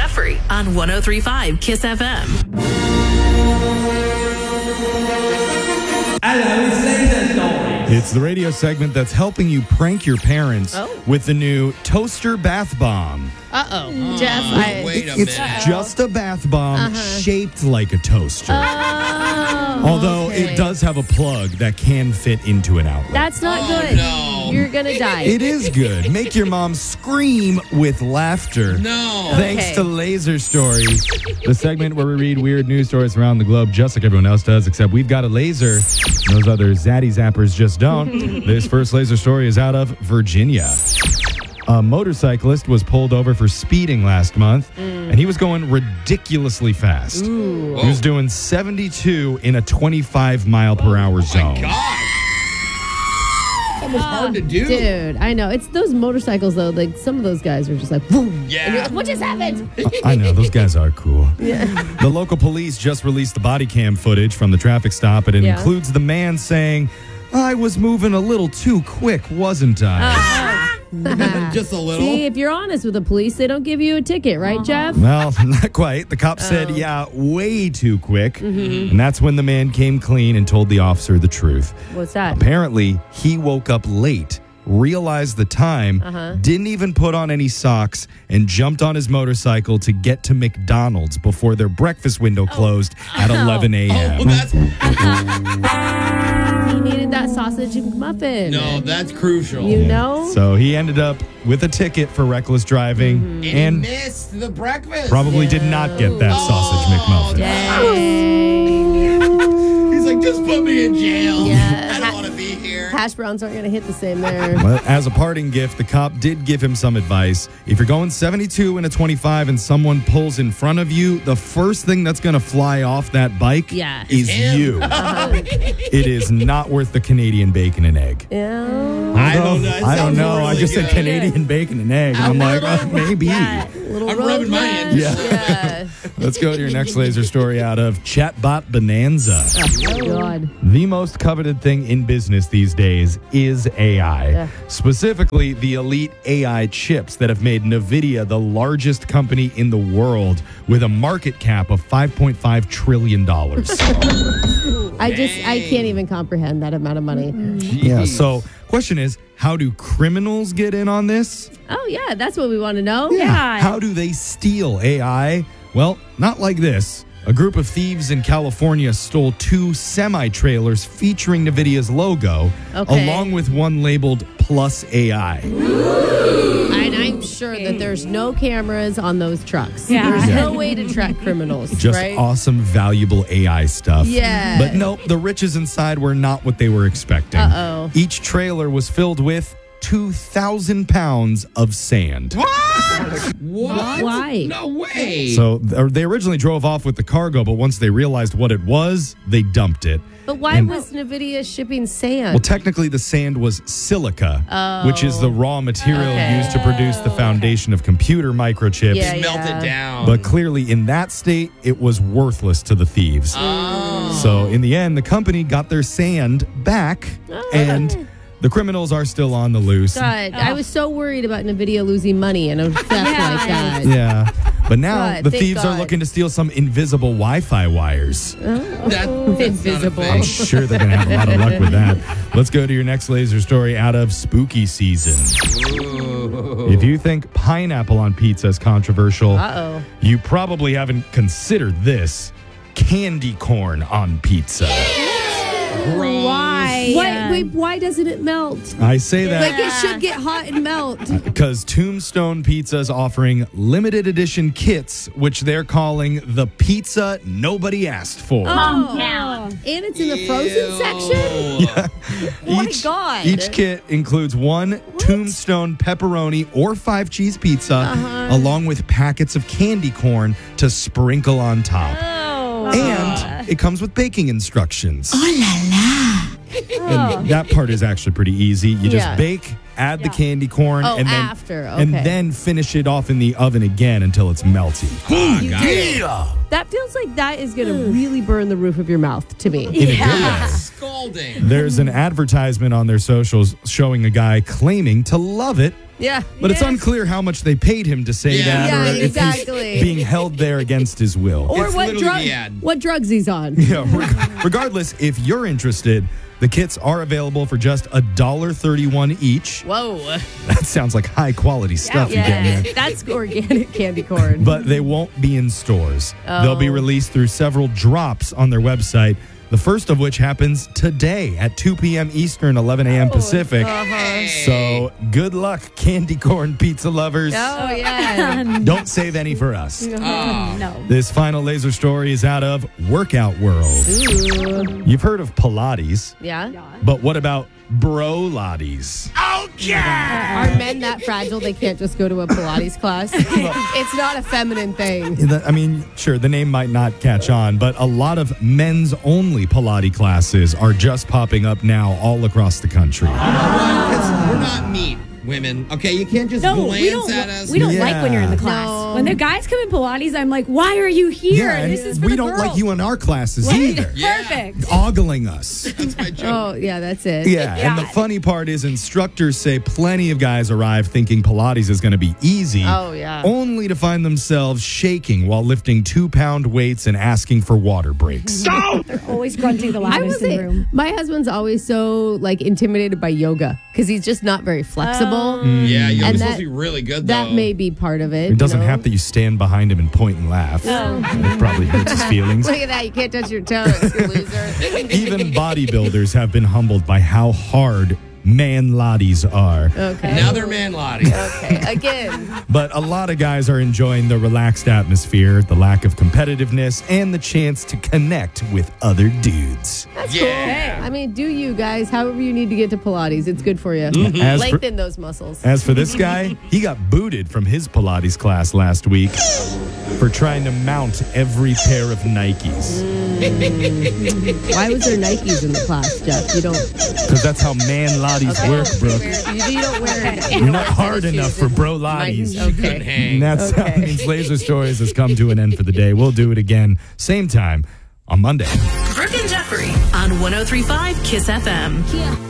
Jeffrey on 103.5 Kiss FM. Hello, it's Laser Stories. It's the radio segment that's helping you prank your parents with the new toaster bath bomb. Jeff, Wait a It's minute. just a bath bomb shaped like a toaster. Although it does have a plug that can fit into an outlet. that's not good. No. You're gonna die. It is good. Make your mom scream with laughter. No. Thanks Okay. to Laser Story, the segment where we read weird news stories around the globe, just like everyone else does, except we've got a laser. Those other zaddy zappers just don't. This first laser story is out of Virginia. A motorcyclist was pulled over for speeding last month, and he was going ridiculously fast. He was doing 72 in a 25-mile-per-hour zone. Gosh. That was hard to do. Dude, I know. It's those motorcycles, though. Like, some of those guys are just like, boom. Yeah. And you're like, what just happened? I know, those guys are cool. The local police just released the body cam footage from the traffic stop, and it includes the man saying, "I was moving a little too quick, wasn't I?" Just a little. See, if you're honest with the police, they don't give you a ticket, right, Jeff? Well, not quite. The cop said, yeah, way too quick. And that's when the man came clean and told the officer the truth. What's that? Apparently, he woke up late, realized the time, didn't even put on any socks, and jumped on his motorcycle to get to McDonald's before their breakfast window closed at 11 a.m. Oh, that's He needed that sausage and muffin. no, that's crucial. You know? So he ended up with a ticket for reckless driving and and missed the breakfast. probably did not get that sausage McMuffin. Dang. He's like, just put me in jail. Yeah. I don't want to be here. Hash browns aren't going to hit the same there. Well, as a parting gift, the cop did give him some advice. If you're going 72 in a 25 and someone pulls in front of you, the first thing that's going to fly off that bike Yeah. is him. you. It is not worth the Canadian bacon and egg. Yeah. I don't know. It I don't sounds know. I really just said good. Canadian bacon and egg. And I'm like, maybe. Little I'm road rubbing my rash. engine. Yeah. Let's go to your next laser story out of Chatbot Bonanza. Oh, God. The most coveted thing in business these days is AI. Yeah. Specifically, the elite AI chips that have made NVIDIA the largest company in the world with a market cap of $5.5 trillion. I can't even comprehend that amount of money. Yeah, so question is, how do criminals get in on this? Oh, yeah. That's what we want to know. How do they steal AI? Well, not like this. A group of thieves in California stole 2 semi-trailers featuring NVIDIA's logo, Okay. along with one labeled Plus AI. And I'm sure that there's no cameras on those trucks. Yeah. There's no way to track criminals, Just right? awesome, valuable AI stuff. Yeah. But nope, the riches inside were not what they were expecting. Uh-oh. Each trailer was filled with 2,000 pounds of sand. What? Why? No way. So they originally drove off with the cargo, but once they realized what it was, they dumped it. But why And- was NVIDIA shipping sand? Well, technically, the sand was silica, which is the raw material Okay. used to produce the foundation of computer microchips. Yeah, Melt it down. But clearly, in that state, it was worthless to the thieves. So, in the end, the company got their sand back, and the criminals are still on the loose. God, I was so worried about NVIDIA losing money and a theft like that. Yeah. But now God, the thank thieves are God. looking to steal some invisible Wi-Fi wires. That's Invisible. I'm sure they're going to have a lot of luck with that. Let's go to your next laser story out of spooky season. If you think pineapple on pizza is controversial, Uh-oh. you probably haven't considered this. Candy corn on pizza. Why? Why doesn't it melt? I say Like that it should get hot and melt. because Tombstone Pizza is offering limited edition kits, which they're calling the pizza nobody asked for. And it's in the frozen section? Oh my God. Each kit includes one Tombstone pepperoni or 5 cheese pizza, along with packets of candy corn to sprinkle on top. And it comes with baking instructions. And that part is actually pretty easy. You just Yeah. bake, add the candy corn, Oh, and then after, and okay. then finish it off in the oven again until it's melty. That feels like that is going to really burn the roof of your mouth to me. In a good way. Scalding. There's an advertisement on their socials showing a guy claiming to love it Yeah. But it's unclear how much they paid him to say that, Yeah, or if exactly. he's being held there against his will. Or It's literally the ad. what drugs he's on. Yeah, regardless, if you're interested, the kits are available for just $1.31 each. Whoa. That sounds like high quality stuff you get in there. That's organic candy corn. But they won't be in stores. Oh. They'll be released through several drops on their website. The first of which happens today at 2 p.m. Eastern, 11 a.m. Pacific. So good luck, candy corn pizza lovers. Oh, yeah. Don't save any for us. No. This final laser story is out of Workout World. Ooh. You've heard of Pilates, Yeah. but what about Brolates? Are men that fragile they can't just go to a Pilates class? It's not a feminine thing. I mean, sure, the name might not catch on, but a lot of men's only Pilates classes are just popping up now all across the country. Because we're not meat, women. Okay, you can't just No, glance at us. we don't Yeah. like when you're in the class. No. When the guys come in Pilates, I'm like, why are you here? and This is for we the don't girls. like you in our classes Right? either. Yeah. Perfect. Ogling us. That's my joke. Oh, yeah, that's it. Yeah, and the funny part is instructors say plenty of guys arrive thinking Pilates is going to be easy. Oh, yeah. Only to find themselves shaking while lifting 2-pound weights and asking for water breaks. They're always grunting the I loudest was in the room. my husband's always so intimidated by yoga because he's just not very flexible. Yeah, you're And supposed that- to be really good, though. That may be part of it. It doesn't you know? have that you stand behind him and point and laugh. It probably hurts his feelings. Look at that. You can't touch your toes, you loser. Even bodybuilders have been humbled by how hard man-lotties are. Okay. Now they're man Lottie. Okay. Again. But a lot of guys are enjoying the relaxed atmosphere, the lack of competitiveness, and the chance to connect with other dudes. That's Yeah. cool. I mean, do you guys, however you need to get to Pilates, it's good for you. As for, Lengthen those muscles. as for this guy, he got booted from his Pilates class last week for trying to mount every pair of Nikes. Why was there Nikes in the class, Jeff? You don't. Because that's how man-lotties work, Brooke. You don't wear. You're not hard enough for bro-lotties. Couldn't Okay. hang. And that's how Okay. means Laser Stories has come to an end for the day. We'll do it again, same time on Monday. Brooke and Jeffrey on 103.5 KISS FM.